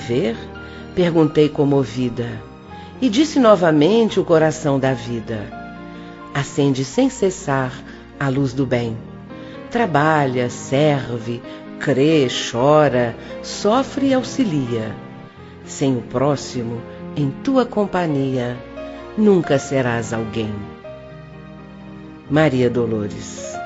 Ver? Perguntei comovida, e disse novamente o coração da vida. Acende sem cessar a luz do bem. Trabalha, serve, crê, chora, sofre e auxilia. Sem o próximo, em tua companhia, nunca serás alguém. Maria Dolores.